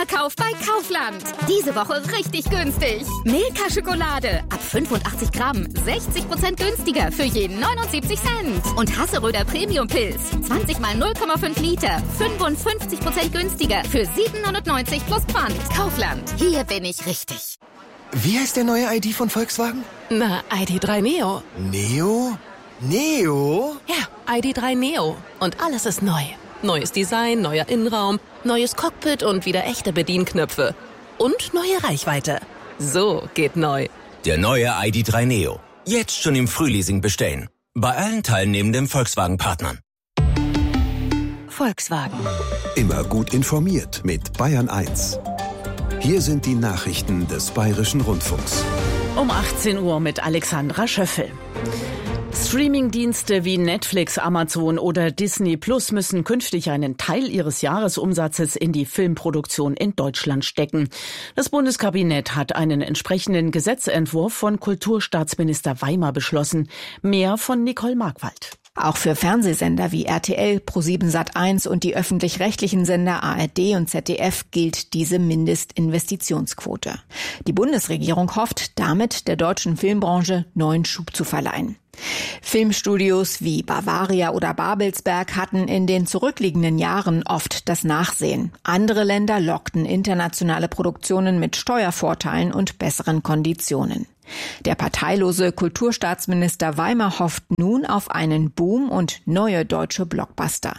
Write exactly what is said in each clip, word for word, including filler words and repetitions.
Sonderverkauf bei Kaufland. Diese Woche richtig günstig. Milka-Schokolade ab fünfundachtzig Gramm, sechzig Prozent günstiger für jeden neunundsiebzig Cent. Und Hasseröder Premium-Pilz, zwanzig mal null Komma fünf Liter, fünfundfünfzig Prozent günstiger für sieben neunundneunzig plus Pfand. Kaufland, hier bin ich richtig. Wie heißt der neue I D von Volkswagen? Na, I D drei Neo. Neo? Neo? Ja, I D drei Neo. Und alles ist neu. Neues Design, neuer Innenraum, neues Cockpit und wieder echte Bedienknöpfe. Und neue Reichweite. So geht neu. Der neue I D drei Neo. Jetzt schon im Frühleasing bestellen. Bei allen teilnehmenden Volkswagen-Partnern. Volkswagen. Immer gut informiert mit Bayern eins. Hier sind die Nachrichten des Bayerischen Rundfunks. Um achtzehn Uhr mit Alexandra Schöffel. Streaming-Dienste wie Netflix, Amazon oder Disney Plus müssen künftig einen Teil ihres Jahresumsatzes in die Filmproduktion in Deutschland stecken. Das Bundeskabinett hat einen entsprechenden Gesetzentwurf von Kulturstaatsminister Weimer beschlossen. Mehr von Nicole Markwald. Auch für Fernsehsender wie R T L, ProSieben Sat eins und die öffentlich-rechtlichen Sender A R D und Z D F gilt diese Mindestinvestitionsquote. Die Bundesregierung hofft, damit der deutschen Filmbranche neuen Schub zu verleihen. Filmstudios wie Bavaria oder Babelsberg hatten in den zurückliegenden Jahren oft das Nachsehen. Andere Länder lockten internationale Produktionen mit Steuervorteilen und besseren Konditionen. Der parteilose Kulturstaatsminister Weimer hofft nun auf einen Boom und neue deutsche Blockbuster.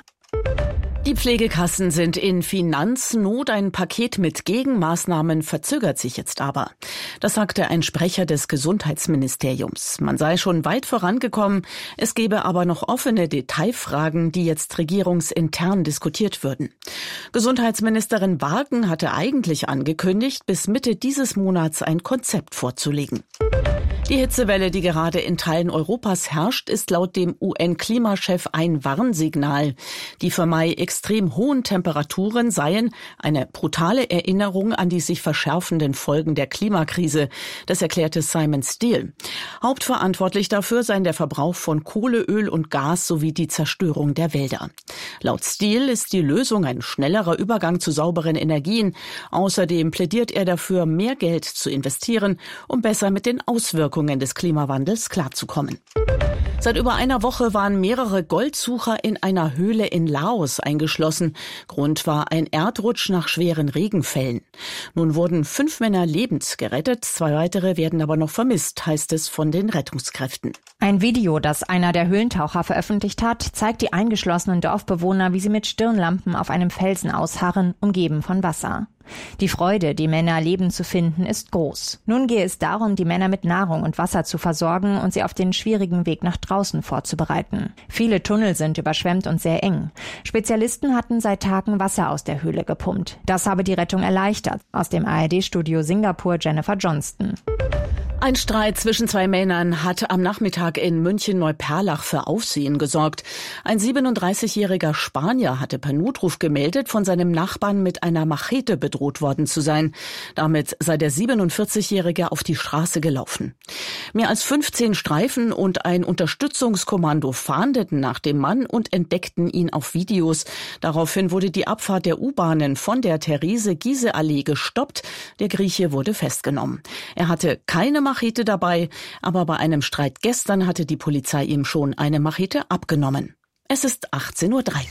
Die Pflegekassen sind in Finanznot. Ein Paket mit Gegenmaßnahmen verzögert sich jetzt aber. Das sagte ein Sprecher des Gesundheitsministeriums. Man sei schon weit vorangekommen, es gebe aber noch offene Detailfragen, die jetzt regierungsintern diskutiert würden. Gesundheitsministerin Wagen hatte eigentlich angekündigt, bis Mitte dieses Monats ein Konzept vorzulegen. Die Hitzewelle, die gerade in Teilen Europas herrscht, ist laut dem U N-Klimachef ein Warnsignal. Die für Mai extrem hohen Temperaturen seien eine brutale Erinnerung an die sich verschärfenden Folgen der Klimakrise. Das erklärte Simon Steele. Hauptverantwortlich dafür seien der Verbrauch von Kohle, Öl und Gas sowie die Zerstörung der Wälder. Laut Steele ist die Lösung ein schnellerer Übergang zu sauberen Energien. Außerdem plädiert er dafür, mehr Geld zu investieren, um besser mit den Auswirkungen des Klimawandels klarzukommen. Seit über einer Woche waren mehrere Goldsucher in einer Höhle in Laos eingeschlossen. Grund war ein Erdrutsch nach schweren Regenfällen. Nun wurden fünf Männer lebend gerettet, zwei weitere werden aber noch vermisst, heißt es von den Rettungskräften. Ein Video, das einer der Höhlentaucher veröffentlicht hat, zeigt die eingeschlossenen Dorfbewohner, wie sie mit Stirnlampen auf einem Felsen ausharren, umgeben von Wasser. Die Freude, die Männer lebend zu finden, ist groß. Nun gehe es darum, die Männer mit Nahrung und Wasser zu versorgen und sie auf den schwierigen Weg nach draußen vorzubereiten. Viele Tunnel sind überschwemmt und sehr eng. Spezialisten hatten seit Tagen Wasser aus der Höhle gepumpt. Das habe die Rettung erleichtert. Aus dem A R D-Studio Singapur Jennifer Johnston. Ein Streit zwischen zwei Männern hat am Nachmittag in München-Neuperlach für Aufsehen gesorgt. Ein siebenunddreißigjähriger Spanier hatte per Notruf gemeldet, von seinem Nachbarn mit einer Machete bedroht worden zu sein. Damit sei der siebenundvierzigjährige auf die Straße gelaufen. Mehr als fünfzehn Streifen und ein Unterstützungskommando fahndeten nach dem Mann und entdeckten ihn auf Videos. Daraufhin wurde die Abfahrt der U-Bahnen von der Therese-Giese-Allee gestoppt. Der Grieche wurde festgenommen. Er hatte keine Machete dabei, aber bei einem Streit gestern hatte die Polizei ihm schon eine Machete abgenommen. Es ist achtzehn Uhr drei.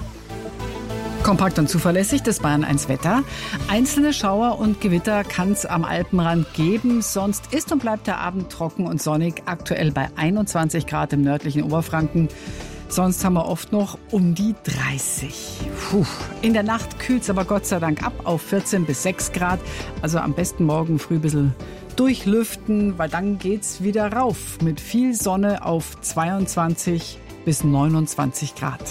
Kompakt und zuverlässig, das Bayern eins Wetter. Einzelne Schauer und Gewitter kann es am Alpenrand geben. Sonst ist und bleibt der Abend trocken und sonnig. Aktuell bei einundzwanzig Grad im nördlichen Oberfranken. Sonst haben wir oft noch um die dreißig. Puh. In der Nacht kühlt es aber Gott sei Dank ab auf vierzehn bis sechs Grad. Also am besten morgen früh ein bisschen durchlüften, weil dann geht's wieder rauf. Mit viel Sonne auf zweiundzwanzig bis neunundzwanzig Grad.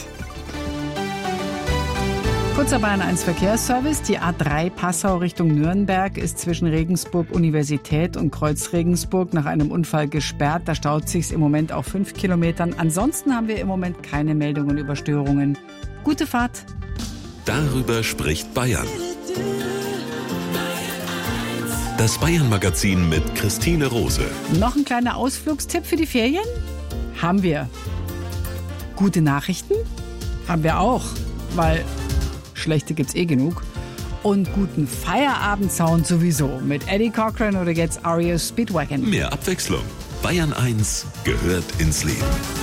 Kurzer Bayern eins Verkehrsservice. Die A drei Passau Richtung Nürnberg ist zwischen Regensburg Universität und Kreuz Regensburg nach einem Unfall gesperrt. Da staut sich's im Moment auf fünf Kilometern. Ansonsten haben wir im Moment keine Meldungen über Störungen. Gute Fahrt. Darüber spricht Bayern. Das Bayern-Magazin mit Christine Rose. Noch ein kleiner Ausflugstipp für die Ferien? Haben wir. Gute Nachrichten? Haben wir auch, weil schlechte gibt's eh genug. Und guten Feierabendsound sowieso. Mit Eddie Cochran oder jetzt R E O Speedwagon. Mehr Abwechslung. Bayern eins gehört ins Leben.